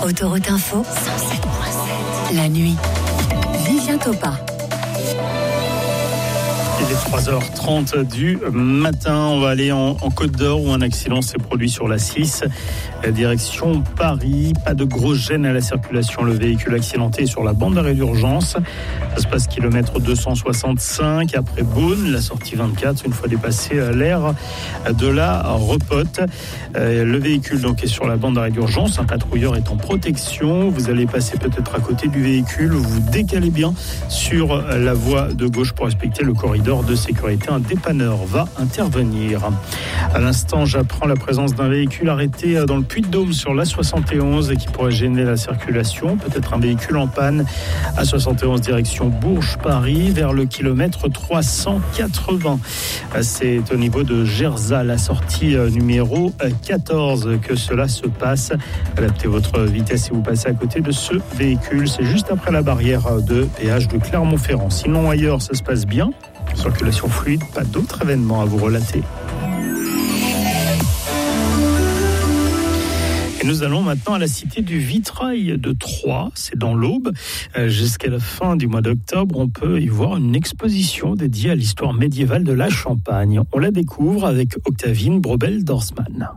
Autoroute Info, 107.7. La nuit. Vivien Topa. Il est 3h30 du matin. On va aller en Côte d'Or où un accident s'est produit sur la 6. Direction Paris. Pas de grosses gênes à la circulation. Le véhicule accidenté est sur la bande d'arrêt d'urgence. Ça se passe kilomètre 265 après Beaune, la sortie 24, une fois dépassé l'aire de la Repote. Le véhicule donc est sur la bande d'arrêt d'urgence. Un patrouilleur est en protection. Vous allez passer peut-être à côté du véhicule. Vous décalez bien sur la voie de gauche pour respecter le corridor de sécurité. Un dépanneur va intervenir. À l'instant, j'apprends la présence d'un véhicule arrêté dans le Puy-de-Dôme sur l'A71 et qui pourrait gêner la circulation. Peut-être un véhicule en panne. A71 direction Bourges-Paris vers le kilomètre 380. C'est au niveau de Gerzat, la sortie numéro 14 que cela se passe. Adaptez votre vitesse si vous passez à côté de ce véhicule. C'est juste après la barrière de péage de Clermont-Ferrand. Sinon ailleurs, ça se passe bien. Circulation fluide, pas d'autres événements à vous relater. Et nous allons maintenant à la cité du Vitrail de Troyes, c'est dans l'Aube. Jusqu'à la fin du mois d'octobre, on peut y voir une exposition dédiée à l'histoire médiévale de la Champagne. On la découvre avec Octavine Brobel-Dorsman.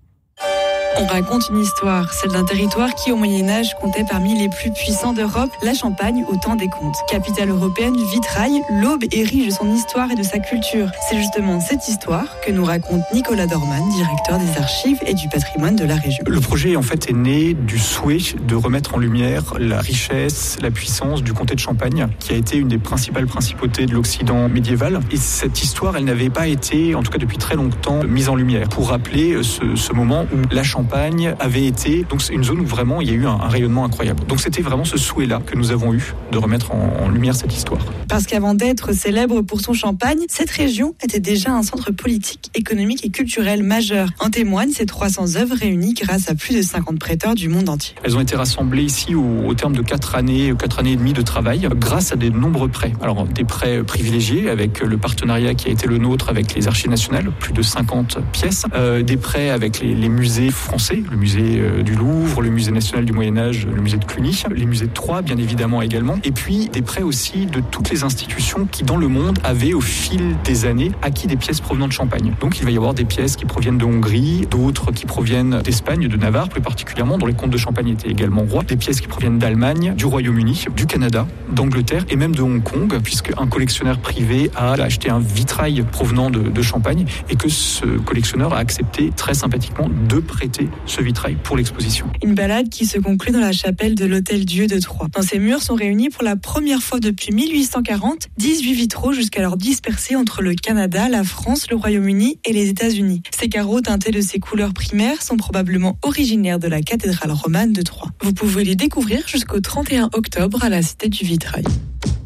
On raconte une histoire, celle d'un territoire qui, au Moyen-Âge, comptait parmi les plus puissants d'Europe, la Champagne au temps des contes. Capitale européenne du vitrail, l'Aube est riche de son histoire et de sa culture. C'est justement cette histoire que nous raconte Nicolas Dorman, directeur des archives et du patrimoine de la région. Le projet, en fait, est né du souhait de remettre en lumière la richesse, la puissance du comté de Champagne, qui a été une des principales principautés de l'Occident médiéval. Et cette histoire, elle n'avait pas été, en tout cas depuis très longtemps, mise en lumière pour rappeler ce moment où la Champagne avait été, donc c'est une zone où vraiment il y a eu un rayonnement incroyable. Donc c'était vraiment ce souhait-là que nous avons eu de remettre en lumière cette histoire. Parce qu'avant d'être célèbre pour son champagne, cette région était déjà un centre politique, économique et culturel majeur. En témoignent ces 300 œuvres réunies grâce à plus de 50 prêteurs du monde entier. Elles ont été rassemblées ici au terme de 4 années et demie de travail grâce à des nombreux prêts. Alors des prêts privilégiés avec le partenariat qui a été le nôtre avec les Archives nationales, plus de 50 pièces, des prêts avec les musées français, le musée du Louvre, le musée national du Moyen-Âge, le musée de Cluny, les musées de Troyes bien évidemment également, et puis des prêts aussi de toutes les institutions qui dans le monde avaient au fil des années acquis des pièces provenant de Champagne. Donc il va y avoir des pièces qui proviennent de Hongrie, d'autres qui proviennent d'Espagne, de Navarre plus particulièrement, dont les comtes de Champagne étaient également rois, des pièces qui proviennent d'Allemagne, du Royaume-Uni, du Canada, d'Angleterre et même de Hong Kong, puisque un collectionneur privé a acheté un vitrail provenant de Champagne et que ce collectionneur a accepté très sympathiquement de prêter ce vitrail pour l'exposition. Une balade qui se conclut dans la chapelle de l'Hôtel-Dieu de Troyes. Dans ces murs sont réunis pour la première fois depuis 1840 18 vitraux jusqu'alors dispersés entre le Canada, la France, le Royaume-Uni et les États-Unis. Ces carreaux teintés de ces couleurs primaires sont probablement originaires de la cathédrale romane de Troyes. Vous pouvez les découvrir jusqu'au 31 octobre à la Cité du Vitrail.